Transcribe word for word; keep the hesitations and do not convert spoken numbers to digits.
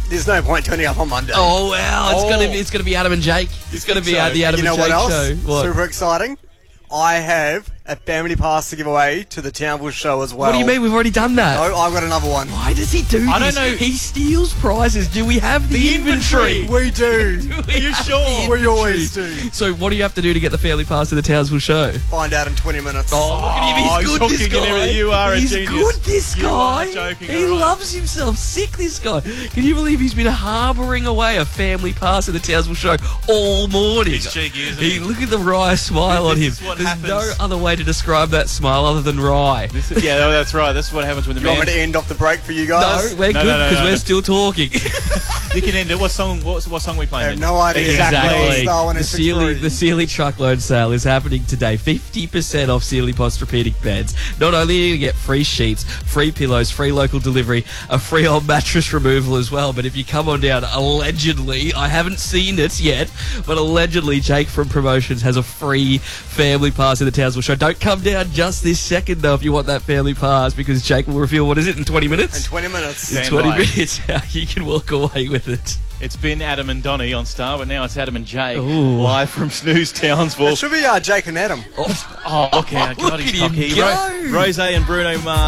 there's no point turning up on Monday. Oh wow, it's Oh. gonna be it's gonna be Adam and Jake. It's gonna be so? uh, the Adam You know and Jake what else? show. What? Super exciting. I have a family pass to give away to the Townville show as well. What do you mean? We've already done that. No, I've got another one. Why does he do I this? don't know. He steals prizes. Do we have the, The inventory. We do. Are you sure? We always do. So what do you have to do to get the family pass to the Townsville show? Find out in twenty minutes. Oh, look at him. Oh, He's he's good, this hooking and guy. everything. You are a he's genius. good, this You guy. are joking, he all right. loves himself. Sick, this guy. Can you believe he's been harbouring away a family pass to the Townsville show all morning? He's cheeky, isn't he? he? Look at the wry smile on him. This is what There's happens. no other way to describe that smile other than wry. This is, yeah, no, that's right. This is what happens when the You want man... me to end off the break for you No, guys? we're No, good no, no, because no, we're no. still talking. You can end it. What song? What, what song are we I playing? have then? no idea. Exactly. Star one The is Sealy, free. the Sealy truckload sale is happening today. fifty percent off Sealy Posturepedic beds. Not only are you going to get free sheets, free pillows, free local delivery, a free old mattress removal as well. But if you come on down, allegedly, I haven't seen it yet, but allegedly Jake from Promotions has a free family pass to the Townsville show. Don't come down just this second, though, if you want that family pass, because Jake will reveal, what is it, in twenty minutes? In twenty minutes. In Stand twenty by. minutes, how you can walk away with it. It's been Adam and Donnie on Star, but now it's Adam and Jake Ooh. live from Snooze Townsville. It should be uh, Jake and Adam. Oh, okay. Look God, he's at him cocky. go. Ro- Rose and Bruno Mars.